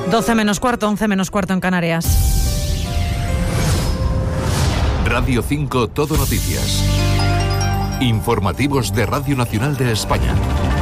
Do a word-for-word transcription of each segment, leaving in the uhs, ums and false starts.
doce menos cuarto, once menos cuarto en Canarias. Radio cinco Todo Noticias. Informativos de Radio Nacional de España.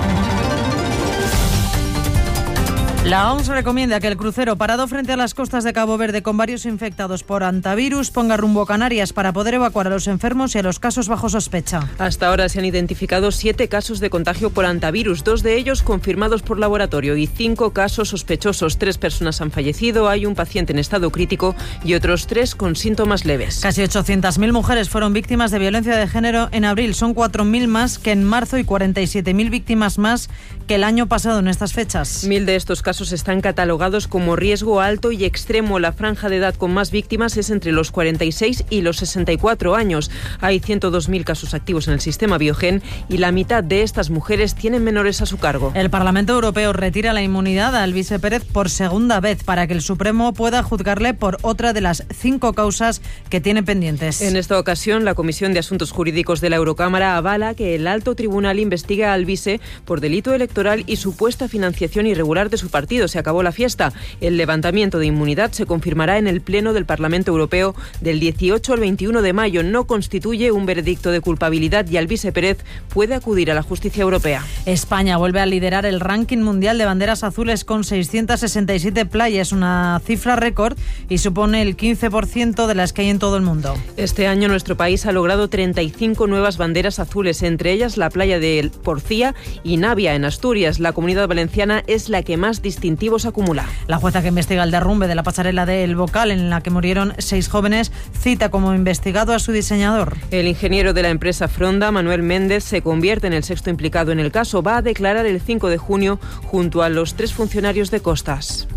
La O M S recomienda que el crucero parado frente a las costas de Cabo Verde con varios infectados por hantavirus ponga rumbo a Canarias para poder evacuar a los enfermos y a los casos bajo sospecha. Hasta ahora se han identificado siete casos de contagio por hantavirus, dos de ellos confirmados por laboratorio y cinco casos sospechosos. Tres personas han fallecido, hay un paciente en estado crítico y otros tres con síntomas leves. Casi ochocientas mil mujeres fueron víctimas de violencia de género en abril. Son cuatro mil más que en marzo y cuarenta y siete mil víctimas más que el año pasado en estas fechas. Mil de estos casos están catalogados como riesgo alto y extremo. La franja de edad con más víctimas es entre los cuarenta y seis y los sesenta y cuatro años. Hay ciento dos mil casos activos en el sistema Biogen y la mitad de estas mujeres tienen menores a su cargo. El Parlamento Europeo retira la inmunidad a Albise Pérez por segunda vez para que el Supremo pueda juzgarle por otra de las cinco causas que tiene pendientes. En esta ocasión, la Comisión de Asuntos Jurídicos de la Eurocámara avala que el alto tribunal investigue a Albise por delito electoral y supuesta financiación irregular de su partido. Se acabó la fiesta. El levantamiento de inmunidad se confirmará en el Pleno del Parlamento Europeo del dieciocho al veintiuno de mayo. No constituye un veredicto de culpabilidad y Albise Pérez puede acudir a la justicia europea. España vuelve a liderar el ranking mundial de banderas azules con seiscientas sesenta y siete playas, una cifra récord y supone el quince por ciento de las que hay en todo el mundo. Este año nuestro país ha logrado treinta y cinco nuevas banderas azules, entre ellas la playa de Porcía y Navia en Asturias. La Comunidad Valenciana es la que más distintivos acumula. La jueza que investiga el derrumbe de la pasarela de El Bocal, en la que murieron seis jóvenes, cita como investigado a su diseñador. El ingeniero de la empresa Fronda, Manuel Méndez, se convierte en el sexto implicado en el caso. Va a declarar el cinco de junio junto a los tres funcionarios de Costas.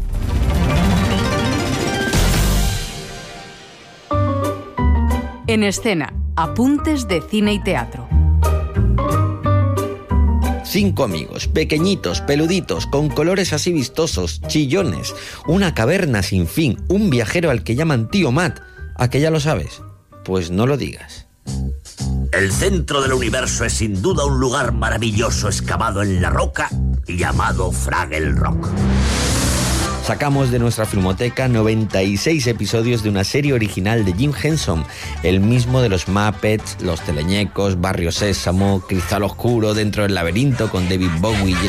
En escena, apuntes de cine y teatro. Cinco amigos, pequeñitos, peluditos, con colores así vistosos, chillones, una caverna sin fin, un viajero al que llaman tío Matt. ¿A que ya lo sabes? Pues no lo digas. El centro del universo es sin duda un lugar maravilloso excavado en la roca llamado Fraggle Rock. Sacamos de nuestra filmoteca noventa y seis episodios de una serie original de Jim Henson, el mismo de los Muppets, Los Teleñecos, Barrio Sésamo, Cristal Oscuro, Dentro del Laberinto con David Bowie.